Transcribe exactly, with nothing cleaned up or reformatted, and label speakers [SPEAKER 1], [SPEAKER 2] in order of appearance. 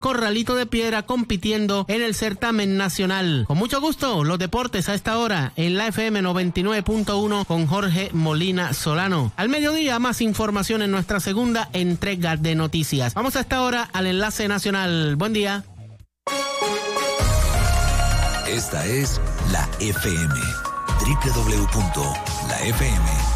[SPEAKER 1] Corralito de Piedra compitiendo en el certamen nacional. Con mucho gusto, los deportes a esta hora en la F M noventa y nueve punto uno con Jorge Molina Solano. Al mediodía, más información en nuestra segunda entrega de noticias. Vamos a esta hora al enlace nacional. Buen día.
[SPEAKER 2] Esta es la F M, doble u doble u doble u punto la f m